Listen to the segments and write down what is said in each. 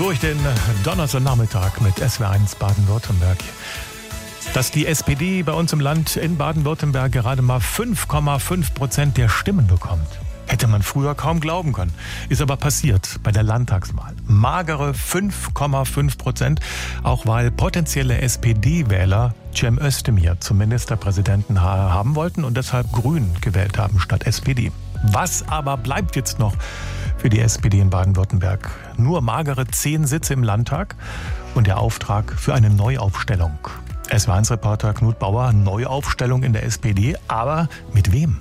durch den Donnerstagnachmittag mit SWR1 Baden-Württemberg. Dass die SPD bei uns im Land in Baden-Württemberg gerade mal 5,5% der Stimmen bekommt, hätte man früher kaum glauben können. Ist aber passiert bei der Landtagswahl. Magere 5,5%, auch weil potenzielle SPD-Wähler Cem Özdemir zum Ministerpräsidenten haben wollten und deshalb Grün gewählt haben statt SPD. Was aber bleibt jetzt noch für die SPD in Baden-Württemberg? Nur magere 10 Sitze im Landtag und der Auftrag für eine Neuaufstellung. SWR1-Reporter Knut Bauer, Neuaufstellung in der SPD, aber mit wem?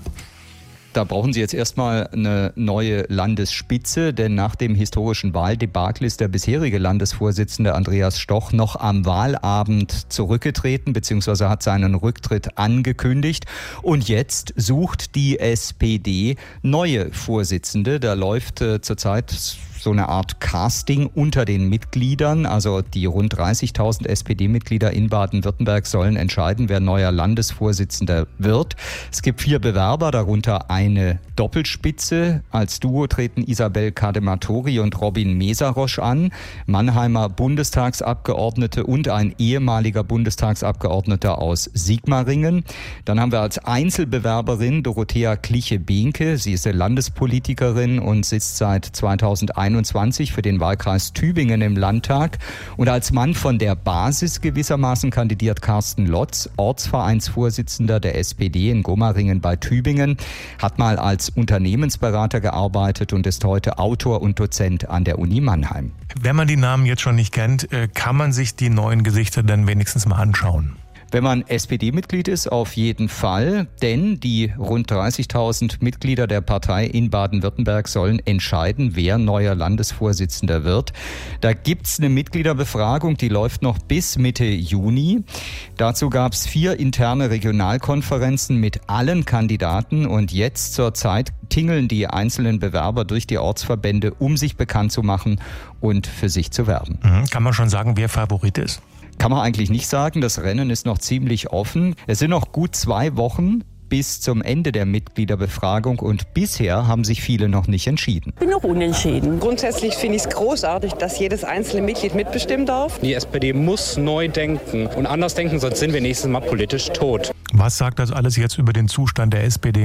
Da brauchen Sie jetzt erstmal eine neue Landesspitze, denn nach dem historischen Wahldebakel ist der bisherige Landesvorsitzende Andreas Stoch noch am Wahlabend zurückgetreten bzw. hat seinen Rücktritt angekündigt. Und jetzt sucht die SPD neue Vorsitzende. Da läuft zurzeit so eine Art Casting unter den Mitgliedern. Also die rund 30.000 SPD-Mitglieder in Baden-Württemberg sollen entscheiden, wer neuer Landesvorsitzender wird. Es gibt 4 Bewerber, darunter eine Doppelspitze. Als Duo treten Isabel Kadematori und Robin Mesarosch an, Mannheimer Bundestagsabgeordnete und ein ehemaliger Bundestagsabgeordneter aus Sigmaringen. Dann haben wir als Einzelbewerberin Dorothea Kliche-Behnke. Sie ist Landespolitikerin und sitzt seit 2021 für den Wahlkreis Tübingen im Landtag. Und als Mann von der Basis gewissermaßen kandidiert Carsten Lotz, Ortsvereinsvorsitzender der SPD in Gomaringen bei Tübingen, hat mal als Unternehmensberater gearbeitet und ist heute Autor und Dozent an der Uni Mannheim. Wenn man die Namen jetzt schon nicht kennt, kann man sich die neuen Gesichter dann wenigstens mal anschauen? Wenn man SPD-Mitglied ist, auf jeden Fall, denn die rund 30.000 Mitglieder der Partei in Baden-Württemberg sollen entscheiden, wer neuer Landesvorsitzender wird. Da gibt's eine Mitgliederbefragung, die läuft noch bis Mitte Juni. Dazu gab's 4 interne Regionalkonferenzen mit allen Kandidaten und jetzt zur Zeit tingeln die einzelnen Bewerber durch die Ortsverbände, um sich bekannt zu machen und für sich zu werben. Kann man schon sagen, wer Favorit ist? Kann man eigentlich nicht sagen. Das Rennen ist noch ziemlich offen. Es sind noch gut 2 Wochen bis zum Ende der Mitgliederbefragung und bisher haben sich viele noch nicht entschieden. Ich bin noch unentschieden. Grundsätzlich finde ich es großartig, dass jedes einzelne Mitglied mitbestimmen darf. Die SPD muss neu denken und anders denken, sonst sind wir nächstes Mal politisch tot. Was sagt das alles jetzt über den Zustand der SPD